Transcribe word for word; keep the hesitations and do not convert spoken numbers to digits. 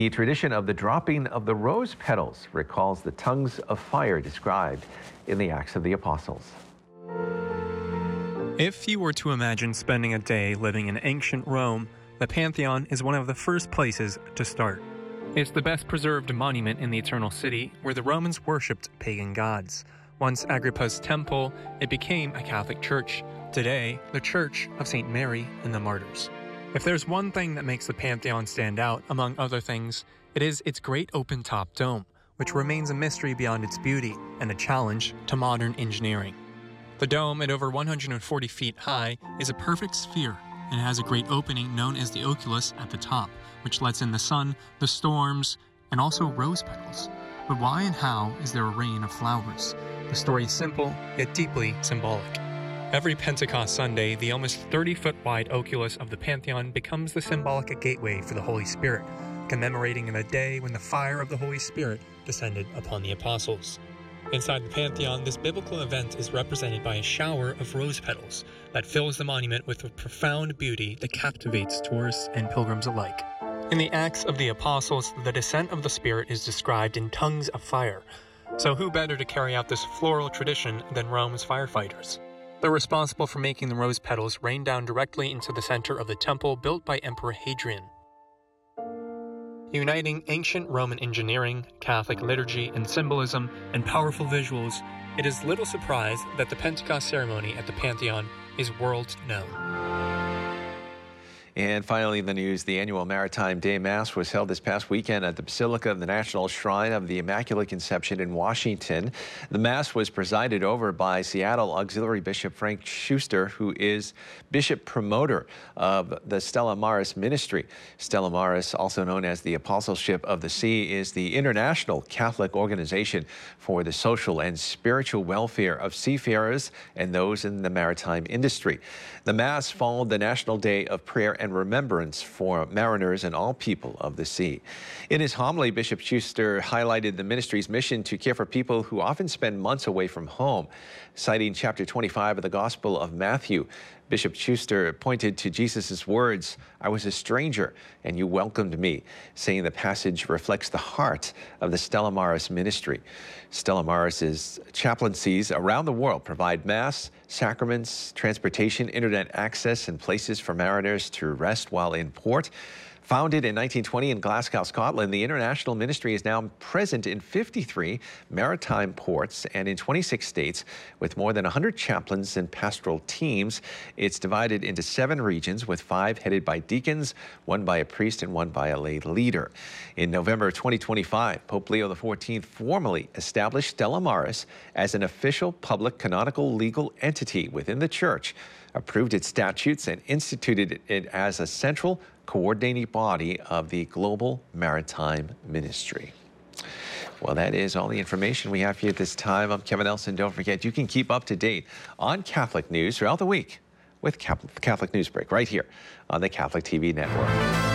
The tradition of the dropping of the rose petals recalls the tongues of fire described in the Acts of the Apostles. If you were to imagine spending a day living in ancient Rome, the Pantheon is one of the first places to start. It's the best preserved monument in the Eternal City, where the Romans worshipped pagan gods. Once Agrippa's temple, it became a Catholic church. Today, the Church of Saint Mary and the Martyrs. If there's one thing that makes the Pantheon stand out, among other things, it is its great open-top dome, which remains a mystery beyond its beauty and a challenge to modern engineering. The dome, at over one hundred forty feet high, is a perfect sphere, and it has a great opening known as the oculus at the top, which lets in the sun, the storms, and also rose petals. But why and how is there a rain of flowers? The story is simple, yet deeply symbolic. Every Pentecost Sunday, the almost thirty-foot wide oculus of the Pantheon becomes the symbolic gateway for the Holy Spirit, commemorating the day when the fire of the Holy Spirit descended upon the apostles. Inside the Pantheon, this biblical event is represented by a shower of rose petals that fills the monument with a profound beauty that captivates tourists and pilgrims alike. In the Acts of the Apostles, the descent of the Spirit is described in tongues of fire. So who better to carry out this floral tradition than Rome's firefighters? They're responsible for making the rose petals rain down directly into the center of the temple built by Emperor Hadrian. Uniting ancient Roman engineering, Catholic liturgy and symbolism, and powerful visuals, it is little surprise that the Pentecost ceremony at the Pantheon is world known. And finally, in the news, the annual Maritime Day Mass was held this past weekend at the Basilica of the National Shrine of the Immaculate Conception in Washington. The Mass was presided over by Seattle Auxiliary Bishop Frank Schuster, who is Bishop Promoter of the Stella Maris Ministry. Stella Maris, also known as the Apostleship of the Sea, is the international Catholic organization for the social and spiritual welfare of seafarers and those in the maritime industry. The Mass followed the National Day of Prayer and Remembrance for mariners and all people of the sea. In his homily, Bishop Schuster highlighted the ministry's mission to care for people who often spend months away from home. Citing chapter twenty-five of the Gospel of Matthew, Bishop Schuster pointed to Jesus' words, "I was a stranger, and you welcomed me," saying the passage reflects the heart of the Stella Maris ministry. Stella Maris's chaplaincies around the world provide Mass, sacraments, transportation, internet access, and places for mariners to rest while in port. Founded in nineteen twenty in Glasgow, Scotland, the international ministry is now present in fifty-three maritime ports and in twenty-six states with more than one hundred chaplains and pastoral teams. It's divided into seven regions with five headed by deacons, one by a priest and one by a lay leader. In November twenty twenty-five, Pope Leo the fourteenth formally established Stella Maris as an official public canonical legal entity within the Church, approved its statutes, and instituted it as a central coordinating body of the global maritime ministry. Well, that is all the information we have for you at this time. I'm Kevin Nelson. Don't forget, you can keep up to date on Catholic news throughout the week with Catholic News Break right here on the Catholic T V network.